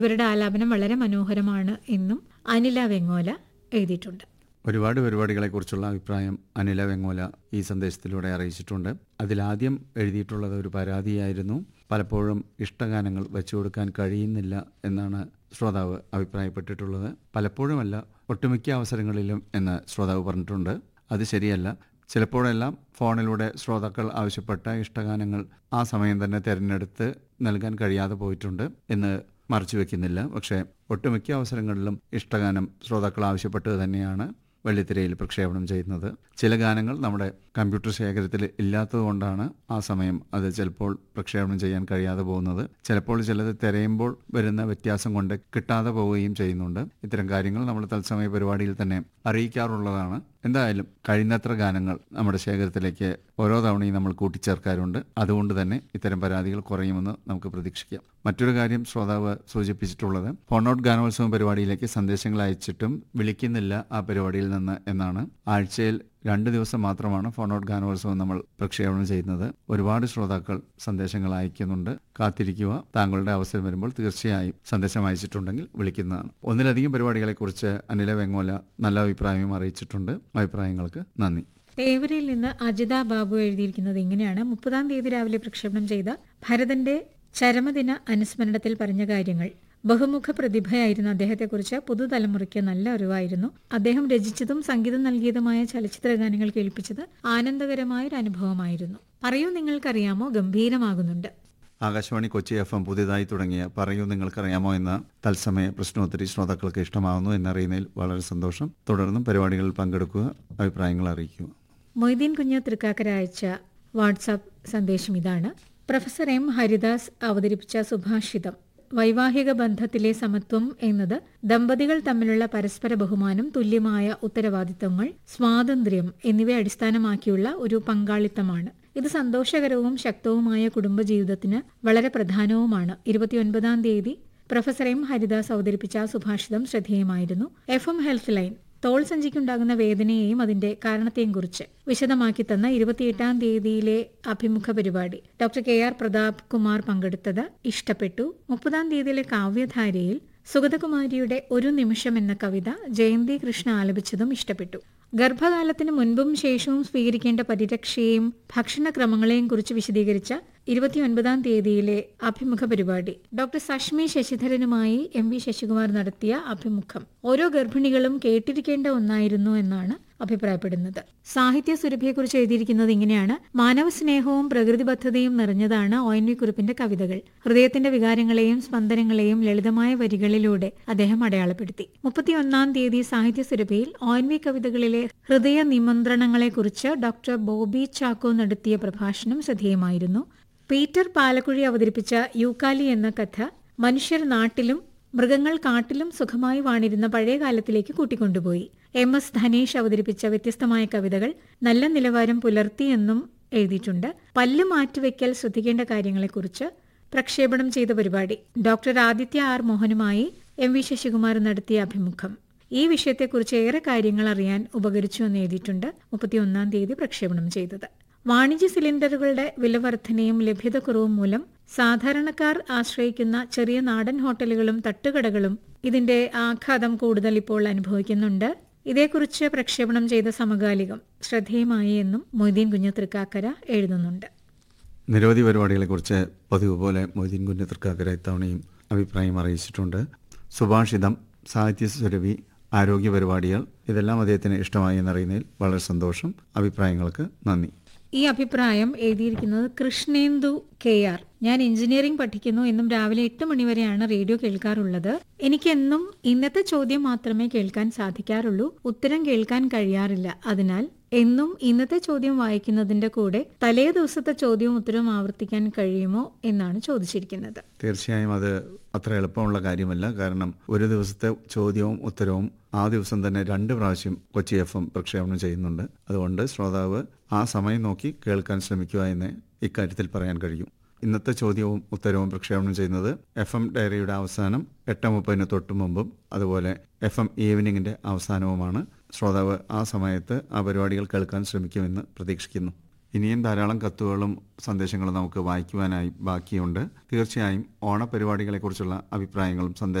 ഇവരുടെ ആലാപനം വളരെ മനോഹരമാണ് എന്നും അനില വെങ്ങോല എഴുതിയിട്ടുണ്ട്. ഒരുപാട് പരിപാടികളെക്കുറിച്ചുള്ള അഭിപ്രായം അനില വെങ്ങോല ഈ സന്ദേശത്തിലൂടെ അറിയിച്ചിട്ടുണ്ട്. അതിലാദ്യം എഴുതിയിട്ടുള്ളത് ഒരു പരാതിയായിരുന്നു. പലപ്പോഴും ഇഷ്ടഗാനങ്ങൾ വെച്ചു കൊടുക്കാൻ കഴിയുന്നില്ല എന്നാണ് ശ്രോതാവ് അഭിപ്രായപ്പെട്ടിട്ടുള്ളത്. പലപ്പോഴുമല്ല, ഒട്ടുമിക്ക അവസരങ്ങളിലും എന്ന് ശ്രോതാവ് പറഞ്ഞിട്ടുണ്ട്. അത് ശരിയല്ല. ചിലപ്പോഴെല്ലാം ഫോണിലൂടെ ശ്രോതാക്കൾ ആവശ്യപ്പെട്ട ഇഷ്ടഗാനങ്ങൾ ആ സമയം തന്നെ തിരഞ്ഞെടുത്ത് നൽകാൻ കഴിയാതെ പോയിട്ടുണ്ട് എന്ന് മറച്ചു വെക്കുന്നില്ല. പക്ഷേ ഒട്ടുമിക്ക അവസരങ്ങളിലും ഇഷ്ടഗാനം ശ്രോതാക്കൾ ആവശ്യപ്പെട്ടത് തന്നെയാണ് വെള്ളിത്തിരയിൽ പ്രക്ഷേപണം ചെയ്യുന്നത്. ചില ഗാനങ്ങൾ നമ്മുടെ കമ്പ്യൂട്ടർ ശേഖരത്തിൽ ഇല്ലാത്തതുകൊണ്ടാണ് ആ സമയം അത് ചിലപ്പോൾ പ്രക്ഷേപണം ചെയ്യാൻ കഴിയാതെ പോകുന്നത്. ചിലപ്പോൾ ചിലത് തിരയുമ്പോൾ വരുന്ന വ്യത്യാസം കൊണ്ട് കിട്ടാതെ പോവുകയും ചെയ്യുന്നുണ്ട്. ഇത്തരം കാര്യങ്ങൾ നമ്മൾ തത്സമയ പരിപാടിയിൽ തന്നെ അറിയിക്കാറുള്ളതാണ്. എന്തായാലും കഴിയുന്നത്ര ഗാനങ്ങൾ നമ്മുടെ ശേഖരത്തിലേക്ക് ഓരോ തവണയും നമ്മൾ കൂട്ടിച്ചേർക്കാറുണ്ട്. അതുകൊണ്ട് തന്നെ ഇത്തരം പരാതികൾ കുറയുമെന്ന് നമുക്ക് പ്രതീക്ഷിക്കാം. മറ്റൊരു കാര്യം ശ്രോതാവ് സൂചിപ്പിച്ചിട്ടുള്ളത്, ഫോൺ ഔട്ട് ഗാനോത്സവം പരിപാടിയിലേക്ക് സന്ദേശങ്ങൾ അയച്ചിട്ടും വിളിക്കുന്നില്ല ആ പരിപാടിയിൽ നിന്ന് എന്നാണ്. ആഴ്ചയിൽ 2 ദിവസം മാത്രമാണ് ഫോൺ ഔട്ട് ഗാനോത്സവം നമ്മൾ പ്രക്ഷേപണം ചെയ്യുന്നത്. ഒരുപാട് ശ്രോതാക്കൾ സന്ദേശങ്ങൾ അയക്കുന്നുണ്ട്. കാത്തിരിക്കുക. താങ്കളുടെ അവസരം വരുമ്പോൾ തീർച്ചയായും സന്ദേശം അയച്ചിട്ടുണ്ടെങ്കിൽ വിളിക്കുന്നതാണ്. ഒന്നിലധികം പരിപാടികളെക്കുറിച്ച് അനില വെങ്ങോല നല്ല അഭിപ്രായവും അറിയിച്ചിട്ടുണ്ട്. അഭിപ്രായങ്ങൾക്ക് നന്ദി. തേവരയിൽ നിന്ന് അജിത ബാബു എഴുതിയിരിക്കുന്നത് ഇങ്ങനെയാണ്. 30-ാം തീയതി രാവിലെ പ്രക്ഷേപണം ചെയ്ത ഭരതന്റെ ചരമദിന അനുസ്മരണത്തിൽ പറഞ്ഞ കാര്യങ്ങൾ. ബഹുമുഖ പ്രതിഭയായിരുന്ന അദ്ദേഹത്തെക്കുറിച്ച് പുതുതലമുറയ്ക്ക് നല്ല അറിവായിരുന്നു. അദ്ദേഹം രചിച്ചതും സംഗീതം നൽകിയതുമായ ചലച്ചിത്ര ഗാനങ്ങൾ കേൾപ്പിച്ചത് ആനന്ദകരമായൊരു അനുഭവമായിരുന്നു. പറയൂ നിങ്ങൾക്കറിയാമോ ഗംഭീരമാകുന്നുണ്ട്. ആകാശവാണി കൊച്ചി FM പുതിയതായി തുടങ്ങിയ പറയൂ നിങ്ങൾക്കറിയാമോ എന്ന തത്സമയ പ്രശ്നോത്തരി ശ്രോതാക്കൾക്ക് ഇഷ്ടമാകുന്നു എന്നറിയുന്നതിൽ വളരെ സന്തോഷം. തുടർന്നും പരിപാടികളിൽ പങ്കെടുക്കുക, അഭിപ്രായങ്ങൾ അറിയിക്കുക. മൊയ്തീൻ കുഞ്ഞ് തൃക്കാക്കര അയച്ച വാട്സാപ്പ് സന്ദേശം ഇതാണ്. പ്രൊഫസർ എം ഹരിദാസ് അവതരിപ്പിച്ച സുഭാഷിതം വൈവാഹിക ബന്ധത്തിലെ സമത്വം എന്നത് ദമ്പതികൾ തമ്മിലുള്ള പരസ്പര ബഹുമാനം, തുല്യമായ ഉത്തരവാദിത്തങ്ങൾ, സ്വാതന്ത്ര്യം എന്നിവയെ അടിസ്ഥാനമാക്കിയുള്ള ഒരു പങ്കാളിത്തമാണ്. ഇത് സന്തോഷകരവും ശക്തവുമായ കുടുംബജീവിതത്തിന് വളരെ പ്രധാനവുമാണ്. 29-ാം തീയതി പ്രൊഫസർ എം ഹരിദാസ് അവതരിപ്പിച്ച സുഭാഷിതം ശ്രദ്ധേയമായിരുന്നു. FM ഹെൽത്ത് ലൈൻ തോൾ സഞ്ചിക്കുണ്ടാകുന്ന വേദനയെയും അതിന്റെ കാരണത്തെയും കുറിച്ച് വിശദമാക്കി തന്ന 28-ാം തീയതിയിലെ അഭിമുഖ പരിപാടി ഡോക്ടർ KR പ്രതാപ് കുമാർ പങ്കെടുത്തത് ഇഷ്ടപ്പെട്ടു. 30-ാം തീയതിയിലെ കാവ്യധാരയിൽ സുഗതകുമാരിയുടെ ഒരു നിമിഷം എന്ന കവിത ജയന്തി കൃഷ്ണ ആലപിച്ചതും ഇഷ്ടപ്പെട്ടു. ഗർഭകാലത്തിന് മുൻപും ശേഷവും സ്വീകരിക്കേണ്ട പരിരക്ഷയെയും ഭക്ഷണക്രമങ്ങളെയും കുറിച്ച് വിശദീകരിച്ച 29-ാം തീയതിയിലെ അഭിമുഖ പരിപാടി ഡോക്ടർ സഷ്മി ശശിധരനുമായി MV ശശികുമാർ നടത്തിയ അഭിമുഖം ഓരോ ഗർഭിണികളും കേട്ടിരിക്കേണ്ട ഒന്നായിരുന്നു എന്നാണ് അഭിപ്രായപ്പെടുന്നത്. സാഹിത്യ സുരഭിയെക്കുറിച്ച് എഴുതിയിരിക്കുന്നത് ഇങ്ങനെയാണ്. മാനവ സ്നേഹവും പ്രകൃതിബദ്ധതയും നിറഞ്ഞതാണ് ONV കുറുപ്പിന്റെ കവിതകൾ. ഹൃദയത്തിന്റെ വികാരങ്ങളെയും സ്പന്ദനങ്ങളെയും ലളിതമായ വരികളിലൂടെ അദ്ദേഹം അടയാളപ്പെടുത്തി. 31-ാം തീയതി സാഹിത്യ സുരഭിയിൽ ONV കവിതകളിലെ ഹൃദയ നിമന്ത്രണങ്ങളെക്കുറിച്ച് ഡോക്ടർ ബോബി ചാക്കോ നടത്തിയ പ്രഭാഷണം ശ്രദ്ധേയമായിരുന്നു. പീറ്റർ പാലക്കുഴി അവതരിപ്പിച്ച യൂക്കാലി എന്ന കഥ മനുഷ്യർ നാട്ടിലും മൃഗങ്ങൾ കാട്ടിലും സുഖമായി വാണിരുന്ന പഴയ കാലത്തിലേക്ക് കൂട്ടിക്കൊണ്ടുപോയി. MS ധനേഷ് അവതരിപ്പിച്ച വ്യത്യസ്തമായ കവിതകൾ നല്ല നിലവാരം പുലർത്തിയെന്നും എഴുതിയിട്ടുണ്ട്. പല്ല് മാറ്റിവെക്കൽ ശ്രദ്ധിക്കേണ്ട കാര്യങ്ങളെക്കുറിച്ച് പ്രക്ഷേപണം ചെയ്ത പരിപാടി doctor Aditya R മോഹനുമായി MV Sasikumar നടത്തിയ അഭിമുഖം ഈ വിഷയത്തെക്കുറിച്ച് ഏറെ കാര്യങ്ങൾ അറിയാൻ ഉപകരിച്ചു എന്ന് എഴുതിയിട്ടുണ്ട്. 31-ാം തീയതി പ്രക്ഷേപണം ചെയ്തത്. വാണിജ്യ സിലിണ്ടറുകളുടെ വിലവർധനയും ലഭ്യതക്കുറവും മൂലം സാധാരണക്കാർ ആശ്രയിക്കുന്ന ചെറിയ നാടൻ ഹോട്ടലുകളും തട്ടുകടകളും ഇതിന്റെ ആഘാതം കൂടുതൽ ഇപ്പോൾ അനുഭവിക്കുന്നുണ്ട്. ഇതേക്കുറിച്ച് പ്രക്ഷേപണം ചെയ്ത സമകാലികം ശ്രദ്ധേയമായി എന്നും മൊയ്തീൻ കുഞ്ഞ് തൃക്കാക്കര എഴുതുന്നുണ്ട്. നിരവധി പരിപാടികളെക്കുറിച്ച് പതിവ് പോലെ മൊയ്തീൻ കുഞ്ഞ് തൃക്കാക്കര ഇത്തവണയും അഭിപ്രായം അറിയിച്ചിട്ടുണ്ട്. സുഭാഷിതം, സാഹിത്യ സുരഭി, ആരോഗ്യ പരിപാടികൾ ഇതെല്ലാം അദ്ദേഹത്തിന് ഇഷ്ടമായി എന്നറിയുന്നതിൽ വളരെ സന്തോഷം. അഭിപ്രായങ്ങൾക്ക് നന്ദി. ഈ അഭിപ്രായം എഴുതിയിരിക്കുന്നത് കൃഷ്ണേന്ദു KR. ഞാൻ എഞ്ചിനീയറിംഗ് പഠിക്കുന്നു. എന്നും രാവിലെ 8 മണിവരെയാണ് റേഡിയോ കേൾക്കാറുള്ളത്. എനിക്കെന്നും ഇന്നത്തെ ചോദ്യം മാത്രമേ കേൾക്കാൻ സാധിക്കാറുള്ളൂ. ഉത്തരം കേൾക്കാൻ കഴിയാറില്ല. അതിനാൽ എന്നും ഇന്നത്തെ ചോദ്യം വായിക്കുന്നതിന്റെ കൂടെ തലേ ദിവസത്തെ ചോദ്യവും ഉത്തരവും ആവർത്തിക്കാൻ കഴിയുമോ എന്നാണ് ചോദിച്ചിരിക്കുന്നത്. തീർച്ചയായും അത് അത്ര എളുപ്പമുള്ള കാര്യമല്ല. കാരണം ഒരു ദിവസത്തെ ചോദ്യവും ഉത്തരവും ആ ദിവസം തന്നെ 2 പ്രാവശ്യം കൊച്ചി FM പ്രക്ഷേപണം ചെയ്യുന്നുണ്ട്. അതുകൊണ്ട് ശ്രോതാവ് ആ സമയം നോക്കി കേൾക്കാൻ ശ്രമിക്കുക എന്ന് ഇക്കാര്യത്തിൽ പറയാൻ കഴിയും. ഇന്നത്തെ ചോദ്യവും ഉത്തരവും പ്രക്ഷേപണം ചെയ്യുന്നത് FM ഡയറിയുടെ അവസാനം 8:30 തൊട്ട് മുമ്പും അതുപോലെ FM ഈവനിങ്ങിന്റെ അവസാനവുമാണ്. ശ്രോതാവ് ആ സമയത്ത് ആ പരിപാടികൾ കേൾക്കാൻ ശ്രമിക്കുമെന്ന് പ്രതീക്ഷിക്കുന്നു. ഇനിയും ധാരാളം കത്തുകളും സന്ദേശങ്ങളും നമുക്ക് വായിക്കുവാനായി ബാക്കിയുണ്ട്. തീർച്ചയായും ഓണപരിപാടികളെക്കുറിച്ചുള്ള അഭിപ്രായങ്ങളും